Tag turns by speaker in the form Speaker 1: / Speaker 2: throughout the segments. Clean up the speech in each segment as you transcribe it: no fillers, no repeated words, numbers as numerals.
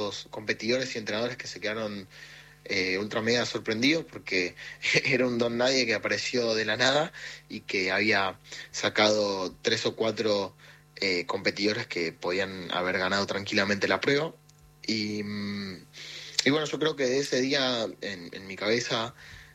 Speaker 1: muchos competidores y entrenadores que se quedaron ultra mega sorprendidos porque era un don nadie que apareció de la nada y que había sacado 3 o 4 competidores que podían haber ganado tranquilamente la prueba. Y bueno, yo creo que de ese día en mi cabeza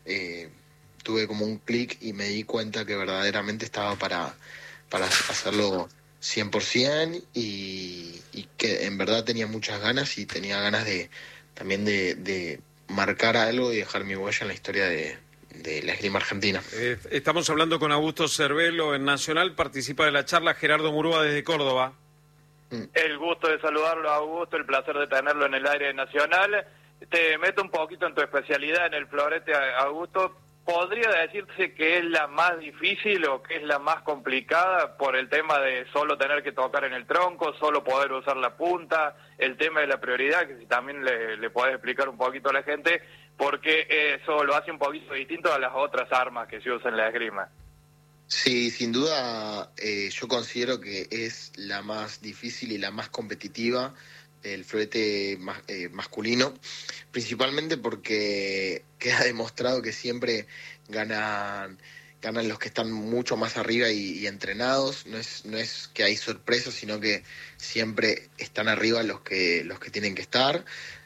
Speaker 1: tuve como un clic y me di cuenta que verdaderamente estaba para hacerlo 100% y que en verdad tenía muchas ganas y tenía ganas también de marcar algo y dejar mi huella en la historia de la esgrima argentina.
Speaker 2: Estamos hablando con Augusto Cervelo en Nacional, participa de la charla Gerardo Murúa desde Córdoba.
Speaker 3: El gusto de saludarlo, Augusto, el placer de tenerlo en el aire nacional. Te meto un poquito en tu especialidad en el florete, Augusto. ¿Podría decirse que es la más difícil o que es la más complicada por el tema de solo tener que tocar en el tronco, solo poder usar la punta, el tema de la prioridad, que si también le podés explicar un poquito a la gente, porque eso lo hace un poquito distinto a las otras armas que se usan en la esgrima?
Speaker 1: Sí, sin duda yo considero que es la más difícil y la más competitiva el florete masculino, principalmente porque queda demostrado que siempre ganan los que están mucho más arriba y entrenados. No es que hay sorpresas, sino que siempre están arriba los que tienen que estar.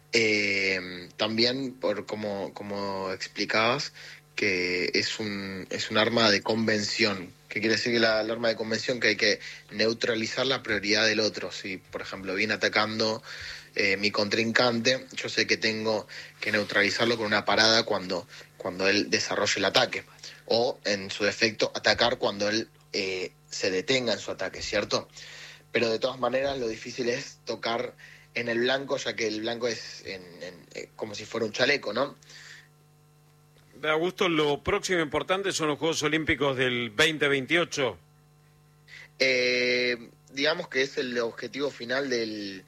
Speaker 1: También por como explicabas, que es un arma de convención. ¿Qué quiere decir que la arma de convención? Que hay que neutralizar la prioridad del otro. Si, por ejemplo, viene atacando mi contrincante, yo sé que tengo que neutralizarlo con una parada cuando él desarrolle el ataque. O, en su defecto, atacar cuando él se detenga en su ataque, ¿cierto? Pero de todas maneras lo difícil es tocar en el blanco, ya que el blanco es como si fuera un chaleco, ¿no?
Speaker 2: Augusto, lo próximo importante son los Juegos Olímpicos del 2028.
Speaker 1: Digamos que es el objetivo final de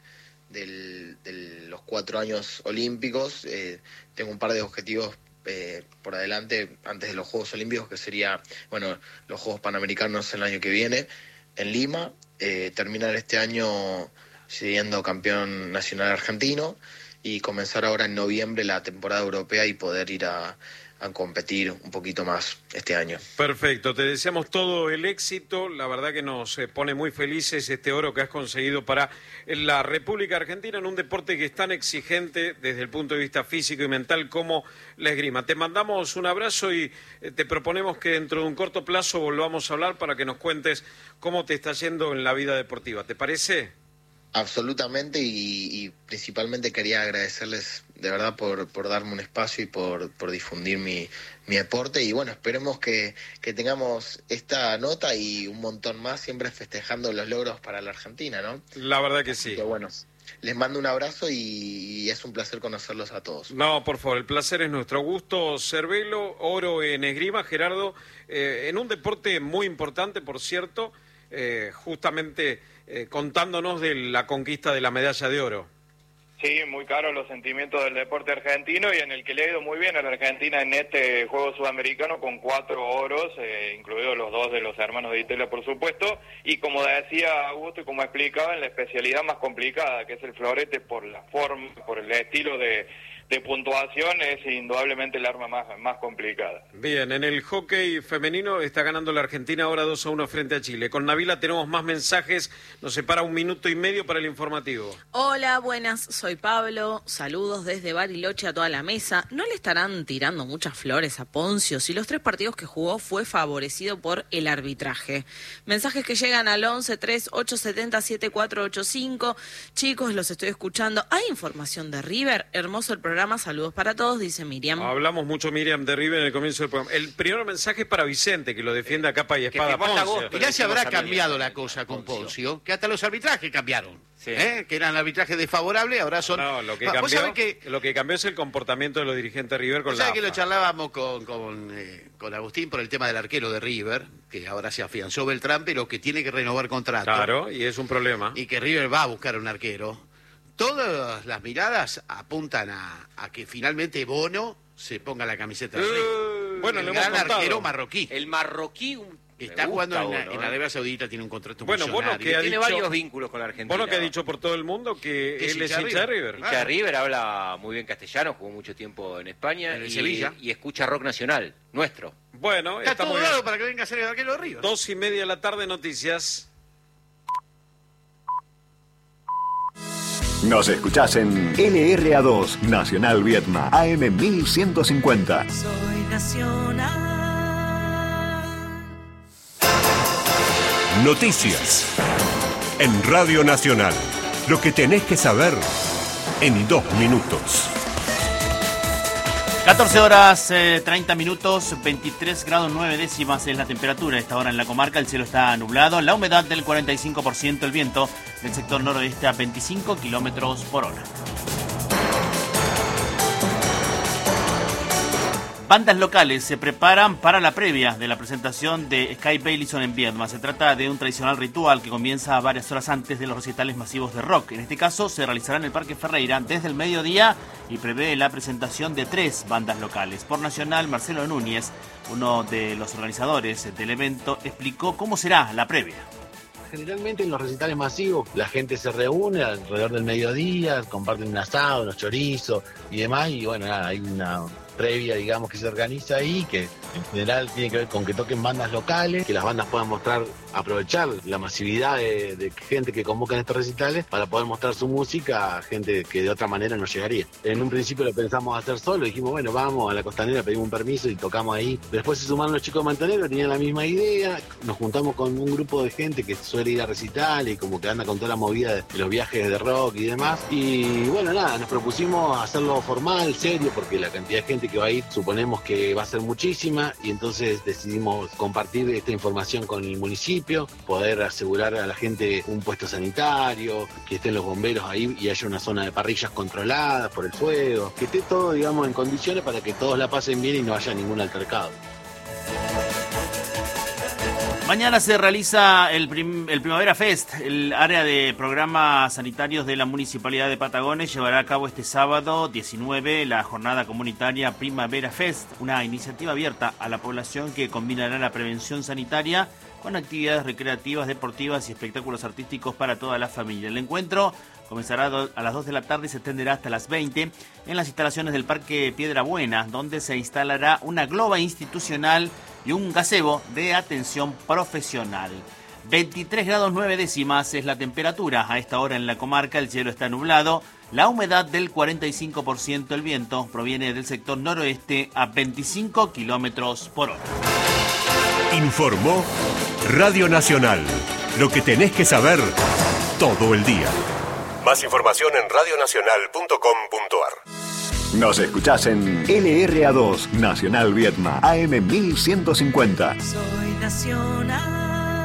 Speaker 1: los 4 años olímpicos. Tengo un par de objetivos por adelante antes de los Juegos Olímpicos, que sería, bueno, los Juegos Panamericanos el año que viene en Lima, terminar este año siendo campeón nacional argentino y comenzar ahora en noviembre la temporada europea y poder ir a competir un poquito más este año.
Speaker 2: Perfecto, te deseamos todo el éxito, la verdad que nos pone muy felices este oro que has conseguido para la República Argentina en un deporte que es tan exigente desde el punto de vista físico y mental como la esgrima. Te mandamos un abrazo y te proponemos que dentro de un corto plazo volvamos a hablar para que nos cuentes cómo te está yendo en la vida deportiva, ¿te parece?
Speaker 1: Absolutamente, y principalmente quería agradecerles de verdad por darme un espacio y por difundir mi deporte, y bueno, esperemos que tengamos esta nota y un montón más, siempre festejando los logros para la Argentina, ¿no?
Speaker 2: La verdad que sí.
Speaker 1: Pero bueno, les mando un abrazo y es un placer conocerlos a todos.
Speaker 2: No, por favor, el placer es nuestro. Augusto Cervelo, oro en esgrima, Gerardo, en un deporte muy importante, por cierto, justamente contándonos de la conquista de la medalla de oro.
Speaker 3: Sí, muy caro los sentimientos del deporte argentino y en el que le ha ido muy bien a la Argentina en este juego sudamericano con 4 oros, incluidos los 2 de los hermanos de Itela, por supuesto, y como decía Augusto y como explicaba, en la especialidad más complicada, que es el florete, por la forma, por el estilo de puntuación, es indudablemente el arma más complicada.
Speaker 2: Bien, en el hockey femenino está ganando la Argentina ahora 2-1 frente a Chile. Con Nabila tenemos más mensajes, nos separa 1 minuto y medio para el informativo.
Speaker 4: Hola, buenas, soy Pablo, saludos desde Bariloche a toda la mesa. ¿No le estarán tirando muchas flores a Poncio si los 3 partidos que jugó fue favorecido por el arbitraje? Mensajes que llegan al 11-3870-7485. Chicos, los estoy escuchando. ¿Hay información de River? Hermoso el programa. Saludos para todos, dice Miriam.
Speaker 2: Hablamos mucho, Miriam, de River en el comienzo del programa. El primer mensaje es para Vicente, que lo defiende a capa y espada.
Speaker 5: Mirá si habrá cambiado la cosa con Poncio, que hasta los arbitrajes cambiaron. Sí. Que eran arbitrajes desfavorables, ahora son...
Speaker 2: No, lo que cambió es el comportamiento de los dirigentes de River con la AFA.
Speaker 5: Que lo charlábamos con Agustín por el tema del arquero de River, que ahora se afianzó Beltrán, pero que tiene que renovar contrato.
Speaker 2: Claro, y es un problema.
Speaker 5: Y que River va a buscar un arquero. Todas las miradas apuntan a que finalmente Bono se ponga la camiseta.
Speaker 2: Bueno,
Speaker 5: el gran arquero marroquí.
Speaker 6: El marroquí,
Speaker 5: Está jugando en Arabia Saudita, tiene un contrato
Speaker 2: Bono que
Speaker 6: tiene varios vínculos con la Argentina.
Speaker 2: Bono que ha dicho por todo el mundo que él es hincha de River.
Speaker 6: Hincha de River, habla muy bien castellano, jugó mucho tiempo en España
Speaker 5: en Sevilla.
Speaker 6: Y escucha rock nacional, nuestro.
Speaker 2: Bueno,
Speaker 5: está todo dado para que venga a ser el arquero de River.
Speaker 2: 2:30 de la tarde, noticias.
Speaker 7: Nos escuchás en LRA2, Nacional Viedma, AM 1150.
Speaker 8: Soy Nacional.
Speaker 9: Noticias. En Radio Nacional. Lo que tenés que saber en 2 minutos.
Speaker 10: 14 horas 30 minutos, 23 grados 9 décimas es la temperatura. A esta hora en la comarca el cielo está nublado, la humedad del 45%, el viento del sector noroeste a 25 kilómetros por hora. Bandas locales se preparan para la previa de la presentación de Sky Beilinson en Viedma. Se trata de un tradicional ritual que comienza varias horas antes de los recitales masivos de rock. En este caso se realizará en el Parque Ferreira desde el mediodía y prevé la presentación de 3 bandas locales. Por Nacional, Marcelo Núñez, uno de los organizadores del evento, explicó cómo será la previa.
Speaker 11: Generalmente en los recitales masivos la gente se reúne alrededor del mediodía, comparten un asado, unos chorizos y demás, y bueno, nada, hay una previa, digamos, que se organiza ahí, que en general tiene que ver con que toquen bandas locales, que las bandas puedan mostrar, aprovechar la masividad de gente que convoca en estos recitales para poder mostrar su música a gente que de otra manera no llegaría. En un principio lo pensamos hacer solo, dijimos, bueno, vamos a la Costanera, pedimos un permiso y tocamos ahí. Después se sumaron los chicos de Montenegro, tenían la misma idea, nos juntamos con un grupo de gente que suele ir a recitales y como que anda con toda la movida de los viajes de rock y demás. Y bueno, nada, nos propusimos hacerlo formal, serio, porque la cantidad de gente que va a ir suponemos que va a ser muchísima, y entonces decidimos compartir esta información con el municipio, poder asegurar a la gente un puesto sanitario, que estén los bomberos ahí y haya una zona de parrillas controladas por el fuego, que esté todo, digamos, en condiciones para que todos la pasen bien y no haya ningún altercado.
Speaker 10: Mañana se realiza el Primavera Fest. El área de programas sanitarios de la Municipalidad de Patagones llevará a cabo este sábado 19 la jornada comunitaria Primavera Fest, una iniciativa abierta a la población que combinará la prevención sanitaria con actividades recreativas, deportivas y espectáculos artísticos para toda la familia. El encuentro comenzará a las 2 de la tarde y se extenderá hasta las 20 en las instalaciones del Parque Piedra Buena, donde se instalará una globa institucional y un gazebo de atención profesional. 23 grados 9 décimas es la temperatura. A esta hora en la comarca el cielo está nublado, la humedad del 45%, el viento proviene del sector noroeste a 25 kilómetros por hora.
Speaker 9: Informó Radio Nacional. Lo que tenés que saber todo el día. Más información en radionacional.com.ar.
Speaker 7: Nos escuchás en LRA2, Nacional Viedma, AM 1150.
Speaker 8: Soy Nacional.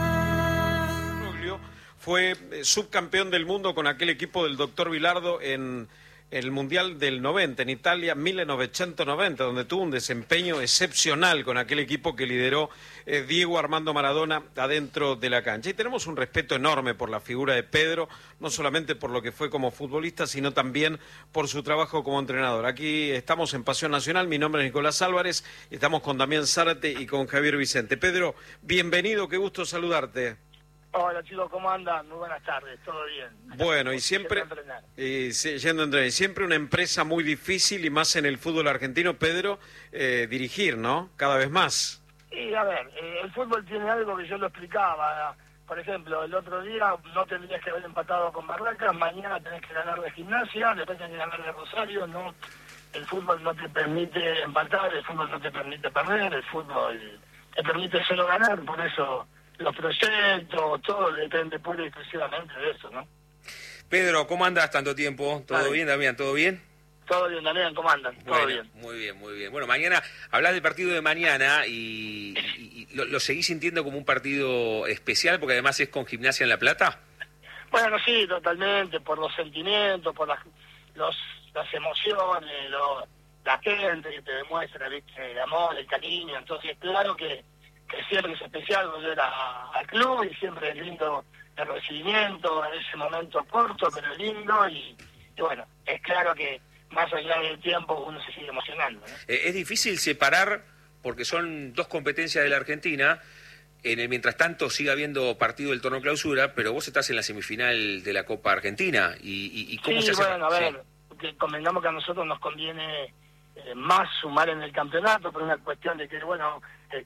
Speaker 2: Fue subcampeón del mundo con aquel equipo del doctor Bilardo en el Mundial del 90, en Italia, 1990, donde tuvo un desempeño excepcional con aquel equipo que lideró Diego Armando Maradona adentro de la cancha. Y tenemos un respeto enorme por la figura de Pedro, no solamente por lo que fue como futbolista, sino también por su trabajo como entrenador. Aquí estamos en Pasión Nacional, mi nombre es Nicolás Álvarez, estamos con Damián Zárate y con Javier Vicente. Pedro, bienvenido, qué gusto saludarte.
Speaker 12: Hola chicos, ¿cómo andan? Muy buenas tardes, todo bien.
Speaker 2: Bueno, y siempre yendo a entrenar, siempre una empresa muy difícil y más en el fútbol argentino, Pedro, dirigir, ¿no? Cada vez más.
Speaker 12: Y a ver, el fútbol tiene algo que yo lo explicaba. Por ejemplo, el otro día no tendrías que haber empatado con Barracas, mañana tenés que ganar de Gimnasia, después tenés que ganar de Rosario, no. El fútbol no te permite empatar, el fútbol no te permite perder, el fútbol te permite solo ganar, por eso los proyectos, todo depende pura y exclusivamente de eso, ¿no?
Speaker 6: Pedro, ¿cómo andas tanto tiempo? ¿Todo bien, Damián? ¿Todo bien?
Speaker 12: Todo bien, Damián, ¿cómo andan? Todo bien.
Speaker 6: Muy bien, muy bien. Bueno, mañana, hablas del partido de mañana y lo seguís sintiendo como un partido especial porque además es con Gimnasia en La Plata.
Speaker 12: Bueno, sí, totalmente, por los sentimientos, por las emociones, la gente que te demuestra, ¿viste? El amor, el cariño, entonces claro que siempre es especial volver al club y siempre es lindo el recibimiento en ese momento corto pero lindo y bueno, es claro que más allá del tiempo uno se sigue emocionando, ¿no?
Speaker 6: Es difícil separar, porque son dos competencias de la Argentina, en el mientras tanto sigue habiendo partido del torneo clausura, pero vos estás en la semifinal de la Copa Argentina. ¿Y cómo se hace?
Speaker 12: Bueno, a ver, que convengamos que a nosotros nos conviene más sumar en el campeonato por una cuestión de que, bueno,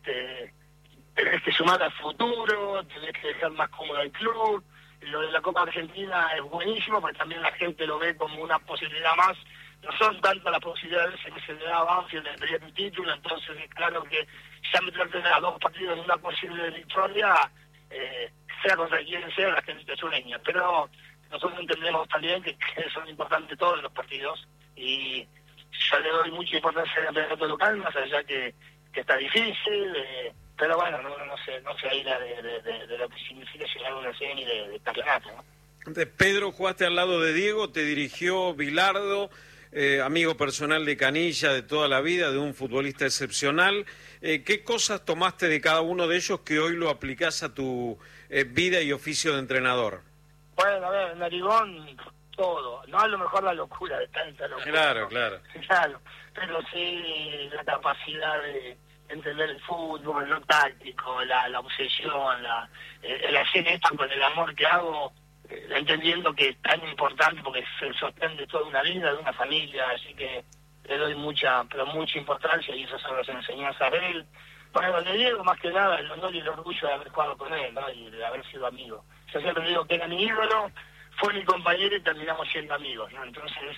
Speaker 12: tenés que sumar al futuro, tenés que dejar más cómodo al club. Lo de la Copa Argentina es buenísimo porque también la gente lo ve como una posibilidad más. No son tantas las posibilidades que se le da a Banfield de pelear un título, entonces es claro que ya meterte a 2 partidos en una posible victoria, sea contra quien sea, la gente sueña. Pero nosotros entendemos también que son importantes todos los partidos y yo le doy mucha importancia al campeonato local, más allá que está difícil, pero bueno, no se aísla de lo que significa llegar a una semi de campeonato, ¿no?
Speaker 2: Pedro, jugaste al lado de Diego, te dirigió Bilardo, amigo personal de Canilla de toda la vida, de un futbolista excepcional. ¿Qué cosas tomaste de cada uno de ellos que hoy lo aplicás a tu vida y oficio de entrenador?
Speaker 12: Bueno, a ver, Narigón, todo. No a lo mejor la locura de tanta locura.
Speaker 2: Claro.
Speaker 12: Pero sí la capacidad de entender el fútbol, lo táctico, la obsesión, el hacer esto con el amor que hago, entendiendo que es tan importante porque se sostiene toda una vida, de una familia, así que le doy mucha importancia y esas son las enseñanzas de él. Bueno, de Diego más que nada el honor y el orgullo de haber jugado con él, ¿no? Y de haber sido amigo. Yo siempre digo que era mi ídolo, fue mi compañero y terminamos siendo amigos, ¿no? Entonces,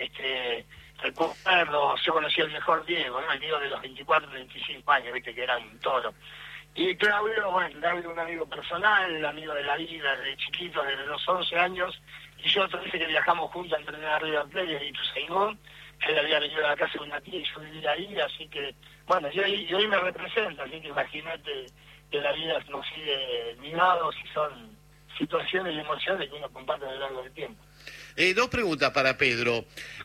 Speaker 12: recuerdo, yo conocí al mejor Diego, ¿no? El Diego de los 24, 25 años, viste que era un toro. Y Claudio, Claudio un amigo personal, amigo de la vida, de chiquito, desde los 11 años, y yo otra vez que viajamos juntos a entrenar a River Plate y Ituzaingó, él había venido a la casa de una tía y yo vivía ahí, así que, bueno, y hoy me representa, así que imagínate que la vida nos sigue ligados y son situaciones y emociones que uno comparte a lo largo del tiempo.
Speaker 5: 2 preguntas para Pedro.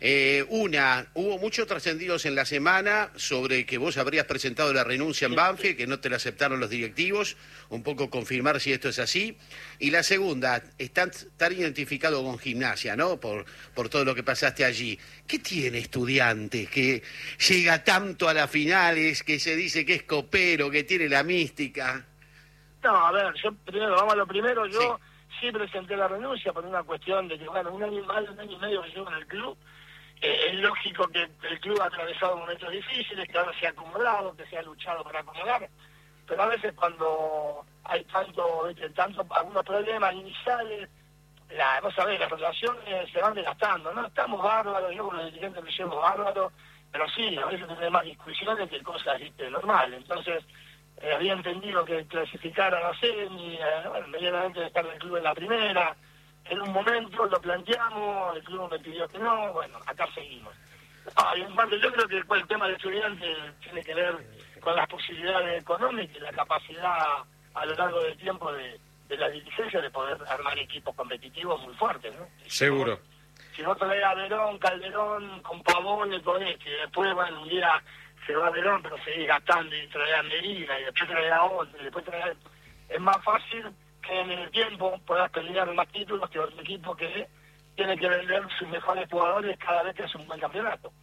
Speaker 5: Una, hubo muchos trascendidos en la semana sobre que vos habrías presentado la renuncia en Banfield, que no te la aceptaron los directivos, un poco confirmar si esto es así. Y la segunda, estás tan identificado con Gimnasia, ¿no? Por todo lo que pasaste allí. ¿Qué tiene Estudiantes que llega tanto a las finales, que se dice que es copero, que tiene la mística?
Speaker 12: No, a ver, vamos a lo primero, yo... Sí presenté la renuncia por una cuestión de que, bueno, un año y medio que llevo en el club. Es lógico que el club ha atravesado momentos difíciles, que ahora se ha acomodado, que se ha luchado para acomodar. Pero a veces cuando hay tanto algunos problemas iniciales, vos sabés, las relaciones se van desgastando, ¿no? Estamos bárbaros, yo con los dirigentes me llevo bárbaros, pero sí, a veces tenemos más discusiones que cosas normales. Entonces, había entendido que clasificar a la semi, bueno, medianamente de estar del club en la primera. En un momento lo planteamos, el club me pidió que no, bueno, acá seguimos. Y en parte yo creo que el tema de Estudiantes tiene que ver con las posibilidades económicas y la capacidad a lo largo del tiempo de la dirigencia de poder armar equipos competitivos muy fuertes, ¿no?
Speaker 2: Seguro.
Speaker 12: Si no trae a Verón, Calderón, con Pavón y con después, bueno, un día se va a Verón, pero seguir gastando y traer a Medina y después traer a otro y después traer... Es más fácil que en el tiempo puedas pelear más títulos que otro equipo que tiene que vender sus mejores jugadores cada vez que hace un buen campeonato.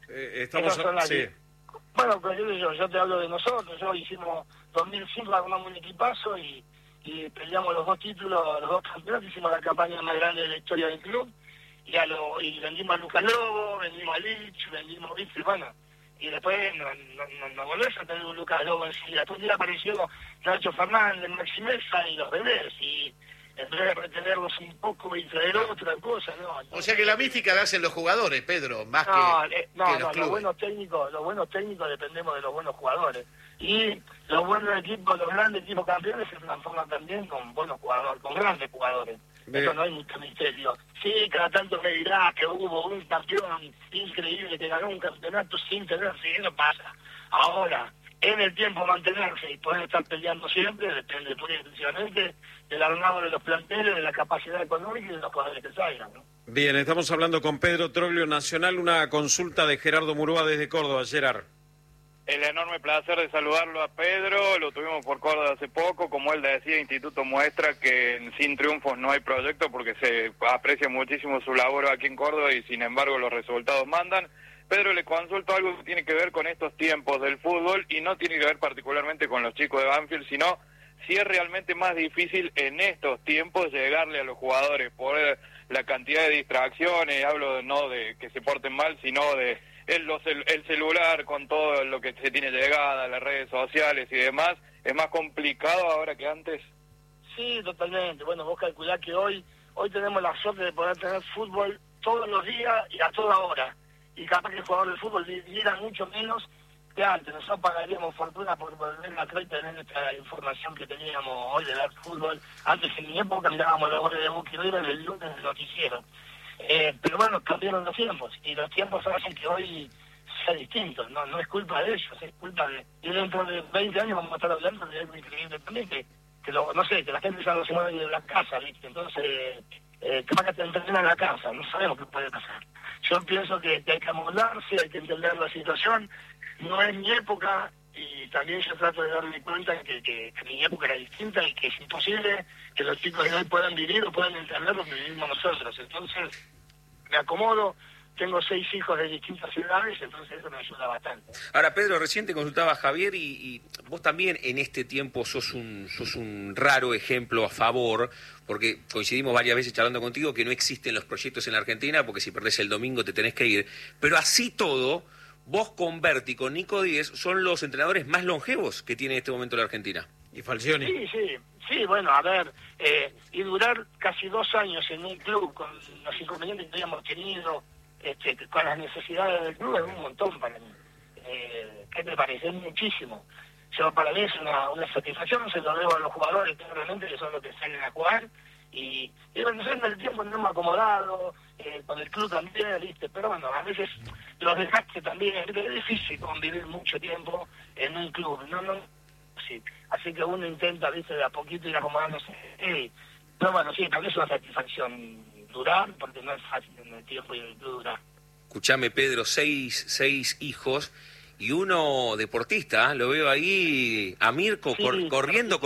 Speaker 12: Bueno, pues yo te hablo de nosotros. Hicimos 2005, armamos un equipazo y peleamos los 2 títulos, los 2 campeonatos. Hicimos la campaña más grande de la historia del club y vendimos a Lucas Lobo, vendimos a Lich, vendimos a bueno. Y después no volvés a tener un Lucas Lobo enseguida. Después ya apareció Nacho Fernández, Maxi Mesa y los bebés. Y en vez de retenerlos un poco y traer otra cosa, ¿no?
Speaker 5: O sea que la mística la hacen los jugadores, Pedro, más que los clubes.
Speaker 12: Los buenos técnicos dependemos de los buenos jugadores. Y los buenos equipos, los grandes equipos campeones se transforman también con buenos jugadores, con grandes jugadores. Eso no hay mucho misterio. Sí, cada tanto me dirá que hubo un campeón increíble que ganó un campeonato sin tener, sí, eso pasa. Ahora, en el tiempo mantenerse y poder estar peleando siempre depende muy exclusivamente del armado de los planteles, de la capacidad económica y de los jugadores que salgan, ¿no?
Speaker 2: Bien, estamos hablando con Pedro Troglio, Nacional, una consulta de Gerardo Murúa desde Córdoba. Gerard.
Speaker 3: El enorme placer de saludarlo a Pedro, lo tuvimos por Córdoba hace poco, como él decía, Instituto muestra que sin triunfos no hay proyecto porque se aprecia muchísimo su labor aquí en Córdoba y sin embargo los resultados mandan. Pedro, le consulto algo que tiene que ver con estos tiempos del fútbol y no tiene que ver particularmente con los chicos de Banfield, sino si es realmente más difícil en estos tiempos llegarle a los jugadores por la cantidad de distracciones, hablo no de que se porten mal, sino de el celular con todo lo que se tiene llegada, las redes sociales y demás, ¿es más complicado ahora que antes?
Speaker 12: Sí, totalmente. Bueno, vos calculás que hoy tenemos la suerte de poder tener fútbol todos los días y a toda hora. Y capaz que el jugador de fútbol diera mucho menos que antes. Nosotros pagaríamos fortuna por volver a traer y tener esta información que teníamos hoy de dar fútbol. Antes, en mi época, mirábamos los goles de Boca y River el lunes del noticiero. Pero bueno, cambiaron los tiempos. Y los tiempos hacen que hoy sea distinto. No es culpa de ellos, es culpa de... Y dentro de 20 años vamos a estar hablando de algo increíble también, que no sé, que la gente ya no se mueve de la casa, ¿viste? Entonces, capaz que te entrenan en la casa, no sabemos qué puede pasar. Yo pienso que hay que amoldarse, hay que entender la situación. No es mi época, y también yo trato de darme cuenta que mi época era distinta y que es imposible que los chicos de hoy puedan vivir o puedan entender lo que vivimos nosotros. Entonces, me acomodo. Tengo 6 hijos de distintas ciudades, entonces eso me ayuda bastante.
Speaker 6: Ahora, Pedro, recién te consultaba a Javier y vos también en este tiempo sos un raro ejemplo a favor, porque coincidimos varias veces charlando contigo que no existen los proyectos en la Argentina, porque si perdés el domingo te tenés que ir. Pero así todo, vos con Berti, con Nico Díez, son los entrenadores más longevos que tiene en este momento la Argentina.
Speaker 2: ¿Y Falcioni?
Speaker 12: Sí, bueno, a ver, y durar casi 2 años en un club con los inconvenientes que habíamos tenido, con las necesidades del club es un montón para mí. ¿Qué te parece? Es muchísimo. Para mí es una satisfacción, se lo debo a los jugadores, claramente, que son los que salen a jugar. Y bueno, en el tiempo no me he acomodado, con el club también, ¿viste? Pero bueno, a veces los dejaste también. Es difícil convivir mucho tiempo en un club, sí. Así que uno intenta, ¿viste? De a poquito ir acomodándose. Pero bueno, sí, también es una satisfacción durar, porque no es fácil en el tiempo y en el club durar.
Speaker 6: Escuchame, Pedro, 6 hijos y uno deportista, lo veo ahí a Mirko corriendo.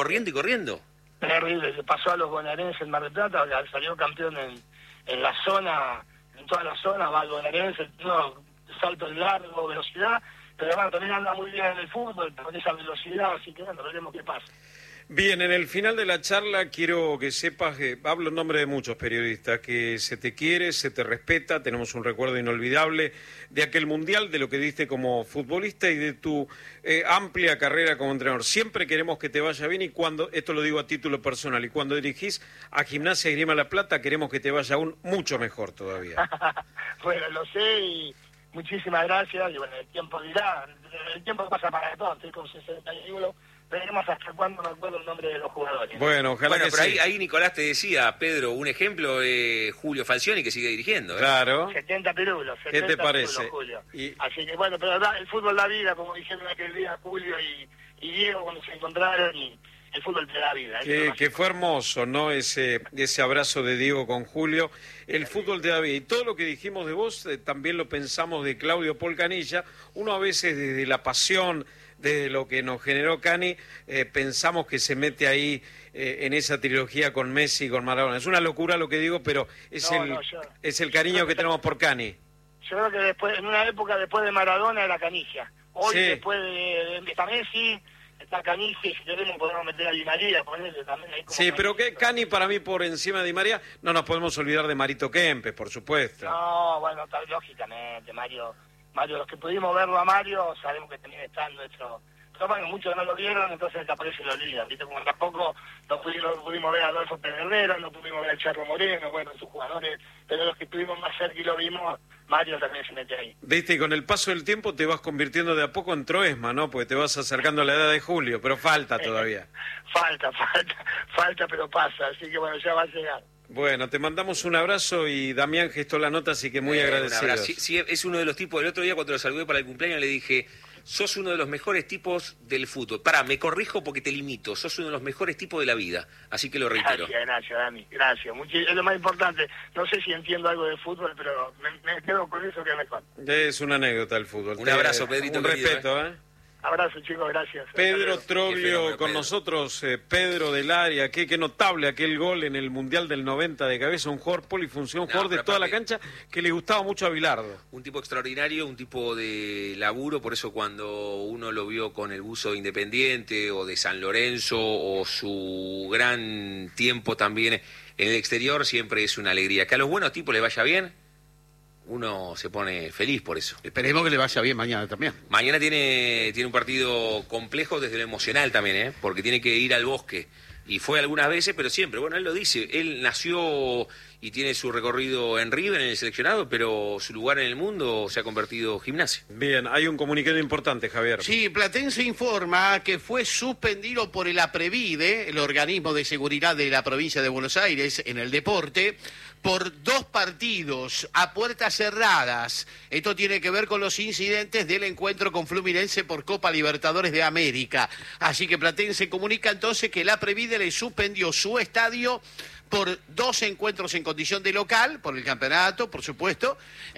Speaker 12: Terrible, le pasó a los bonaerenses en Mar del Plata, salió campeón en la zona, en toda la zona, va al bonaerense, salto en largo, velocidad, pero bueno, también anda muy bien en el fútbol, con esa velocidad, así que bueno, veremos qué pasa.
Speaker 2: Bien, en el final de la charla quiero que sepas que hablo en nombre de muchos periodistas, que se te quiere, se te respeta, tenemos un recuerdo inolvidable de aquel mundial, de lo que diste como futbolista y de tu amplia carrera como entrenador. Siempre queremos que te vaya bien y esto lo digo a título personal, y cuando dirigís a Gimnasia y Esgrima La Plata queremos que te vaya aún mucho mejor todavía.
Speaker 12: Bueno, lo sé y muchísimas gracias, y bueno, el tiempo dirá, el tiempo pasa para todos, estoy con 61. Veremos hasta cuándo me acuerdo el nombre de los jugadores.
Speaker 2: Bueno, ojalá que
Speaker 6: pero
Speaker 2: sí.
Speaker 6: ahí Nicolás te decía, Pedro, un ejemplo de Julio Falcioni que sigue dirigiendo.
Speaker 2: Claro.
Speaker 12: 70 pirulos.
Speaker 2: ¿Qué te parece?
Speaker 12: Julio. Así que bueno, pero el fútbol da vida, como dijeron aquel día Julio y Diego cuando se encontraron, y el fútbol te da vida.
Speaker 2: Que fue hermoso, ¿no? Ese abrazo de Diego con Julio. El fútbol te da vida. Y todo lo que dijimos de vos, también lo pensamos de Claudio Polcanilla. Uno a veces desde la pasión, desde lo que nos generó Cani, pensamos que se mete ahí en esa trilogía con Messi y con Maradona. Es una locura lo que digo, pero es el cariño que tenemos por Cani.
Speaker 12: Yo creo que en una época después de Maradona era Canigia. Hoy después de Messi está Canigia, y si queremos podemos meter a Di María, ponerle también ahí como...
Speaker 2: Sí, pero que Cani para mí por encima de Di María, no nos podemos olvidar de Marito Kempes, por supuesto.
Speaker 12: No, bueno, lógicamente, Mario, los que pudimos verlo a Mario, sabemos que también está nuestro... Pero bueno, muchos no lo vieron, entonces aparece lo olvidan, ¿viste? Como tampoco no pudimos ver a Adolfo Pedernera, no pudimos ver a Charro Moreno, bueno, sus jugadores, pero los que estuvimos más cerca y lo vimos, Mario también se mete ahí.
Speaker 2: Viste, y con el paso del tiempo te vas convirtiendo de a poco en Troesma, ¿no? Porque te vas acercando a la edad de Julio, pero falta todavía.
Speaker 12: falta, pero pasa, así que bueno, ya va a llegar.
Speaker 2: Bueno, te mandamos un abrazo y Damián gestó la nota, así que muy agradecido.
Speaker 6: Sí, es uno de los tipos, el otro día cuando lo saludé para el cumpleaños le dije, sos uno de los mejores tipos del fútbol. Me corrijo porque te limito, sos uno de los mejores tipos de la vida, así que lo reitero.
Speaker 12: Gracias, Dani, gracias. Es lo más importante. No sé si entiendo algo de fútbol, pero me quedo con eso que es mejor.
Speaker 2: Es una anécdota el fútbol.
Speaker 6: Un abrazo, Pedrito.
Speaker 2: Un respeto,
Speaker 12: Abrazo, chicos, gracias.
Speaker 2: Pedro Troglio con nosotros, Pedro del área, qué notable aquel gol en el Mundial del 90 de cabeza, un jugador polifunción, jugador de toda la cancha que le gustaba mucho a Bilardo.
Speaker 6: Un tipo extraordinario, un tipo de laburo, por eso cuando uno lo vio con el buzo de Independiente o de San Lorenzo o su gran tiempo también en el exterior, siempre es una alegría. Que a los buenos tipos les vaya bien, uno se pone feliz por eso.
Speaker 5: Esperemos que le vaya bien mañana también.
Speaker 6: Mañana tiene un partido complejo desde lo emocional también, porque tiene que ir al Bosque. Y fue algunas veces, pero siempre. Bueno, él lo dice. Él nació y tiene su recorrido en River, en el seleccionado, pero su lugar en el mundo se ha convertido en Gimnasia.
Speaker 2: Bien, hay un comunicado importante, Javier.
Speaker 5: Sí, Platense informa que fue suspendido por el APREVIDE, el organismo de seguridad de la provincia de Buenos Aires en el deporte, por 2 partidos a puertas cerradas. Esto tiene que ver con los incidentes del encuentro con Fluminense por Copa Libertadores de América. Así que Platense comunica entonces que la APREVIDE le suspendió su estadio por 2 encuentros en condición de local, por el campeonato, por supuesto.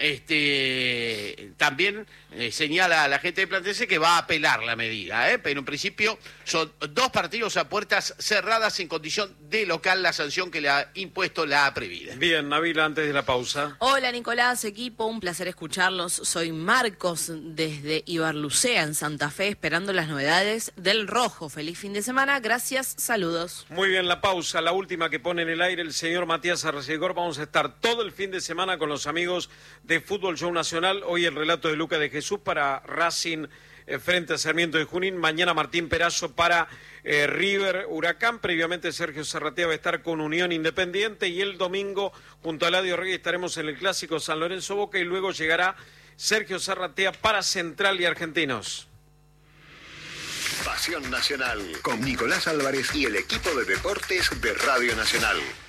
Speaker 5: También señala a la gente de Platense que va a apelar la medida, pero en principio son 2 partidos a puertas cerradas en condición de local, la sanción que le ha impuesto la APREVIDE.
Speaker 2: Bien, Nabila, antes de la pausa.
Speaker 4: Hola Nicolás, equipo, un placer escucharlos. Soy Marcos desde Ibarlucea, en Santa Fe, esperando las novedades del Rojo. Feliz fin de semana, gracias, saludos.
Speaker 2: Muy bien, la pausa, la última que pone en el aire el señor Matías Arcegor. Vamos a estar todo el fin de semana con los amigos de Fútbol Show Nacional. Hoy el relato de Luca de Jesús para Racing frente a Sarmiento de Junín. Mañana Martín Perazo para River Huracán. Previamente Sergio Zarratea va a estar con Unión Independiente. Y el domingo junto a Eladio Reyes estaremos en el clásico San Lorenzo Boca. Y luego llegará Sergio Zarratea para Central y Argentinos.
Speaker 7: Pasión Nacional con Nicolás Álvarez y el equipo de deportes de Radio Nacional.